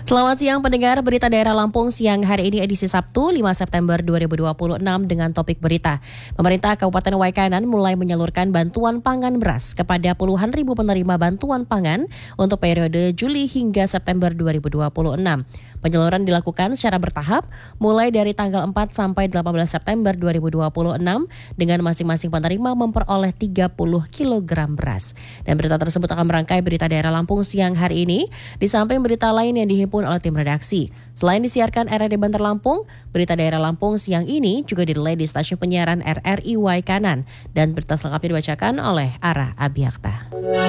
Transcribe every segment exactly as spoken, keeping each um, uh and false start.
Selamat siang pendengar Berita Daerah Lampung siang hari ini edisi Sabtu lima September dua ribu dua puluh enam dengan topik berita. Pemerintah Kabupaten Waikanan mulai menyalurkan bantuan pangan beras kepada puluhan ribu penerima bantuan pangan untuk periode Juli hingga September dua ribu dua puluh enam. Penyaluran dilakukan secara bertahap mulai dari tanggal empat sampai delapan belas September dua ribu dua puluh enam dengan masing-masing penerima memperoleh tiga puluh kilogram beras. Dan berita tersebut akan merangkai Berita Daerah Lampung siang hari ini di samping berita lain yang dihimpun oleh tim redaksi. Selain disiarkan R R D Banter Lampung, Berita Daerah Lampung siang ini juga didelay di stasiun penyiaran R R I Waikanan dan berita selengkapnya dibacakan oleh Ara Abiakta.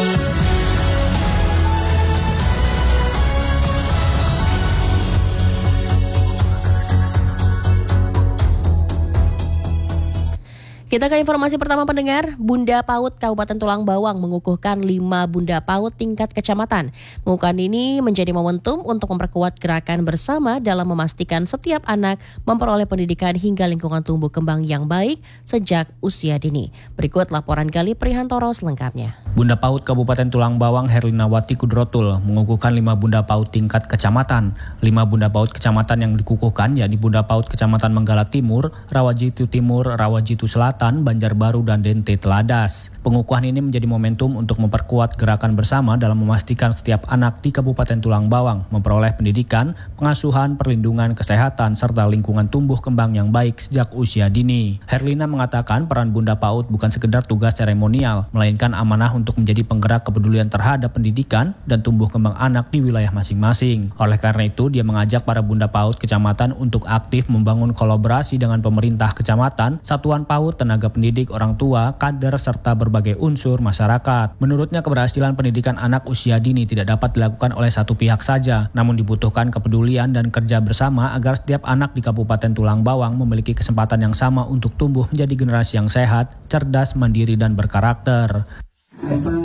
Kita ke informasi pertama pendengar, Bunda PAUD Kabupaten Tulang Bawang mengukuhkan lima Bunda PAUD tingkat kecamatan. Pengukuhan ini menjadi momentum untuk memperkuat gerakan bersama dalam memastikan setiap anak memperoleh pendidikan hingga lingkungan tumbuh kembang yang baik sejak usia dini. Berikut laporan Gali Prihantoro selengkapnya. Bunda PAUD Kabupaten Tulang Bawang Herlinawati Kudrotul mengukuhkan lima Bunda PAUD tingkat kecamatan. Lima Bunda PAUD kecamatan yang dikukuhkan yakni Bunda PAUD Kecamatan Menggala Timur, Rawajitu Timur, Rawajitu Selatan, Banjarbaru, dan Dente Teladas. Pengukuhan ini menjadi momentum untuk memperkuat gerakan bersama dalam memastikan setiap anak di Kabupaten Tulang Bawang memperoleh pendidikan, pengasuhan, perlindungan, kesehatan, serta lingkungan tumbuh kembang yang baik sejak usia dini. Herlina mengatakan peran Bunda PAUD bukan sekedar tugas seremonial, melainkan amanah untuk menjadi penggerak kepedulian terhadap pendidikan dan tumbuh kembang anak di wilayah masing-masing. Oleh karena itu, dia mengajak para Bunda PAUD kecamatan untuk aktif membangun kolaborasi dengan pemerintah kecamatan, satuan PAUD, tenaga pendidik, orang tua, kader, serta berbagai unsur masyarakat. Menurutnya, keberhasilan pendidikan anak usia dini tidak dapat dilakukan oleh satu pihak saja, namun dibutuhkan kepedulian dan kerja bersama agar setiap anak di Kabupaten Tulang Bawang memiliki kesempatan yang sama untuk tumbuh menjadi generasi yang sehat, cerdas, mandiri, dan berkarakter.